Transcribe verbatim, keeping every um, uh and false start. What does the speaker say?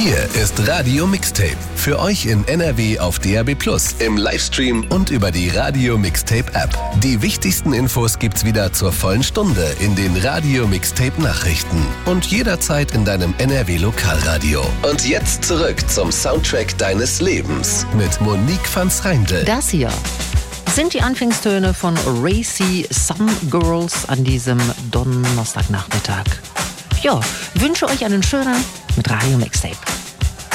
Hier ist Radio Mixtape. Für euch in N R W auf D A B plus, im Livestream und über die Radio Mixtape App. Die wichtigsten Infos gibt's wieder zur vollen Stunde in den Radio Mixtape Nachrichten und jederzeit in deinem N R W Lokalradio. Und jetzt zurück zum Soundtrack deines Lebens mit Monique van Zrijndel. Das hier sind die Anfangstöne von Racy Some Girls an diesem Donnerstagnachmittag. Ja, wünsche euch einen schönen mit Radio Mixtape.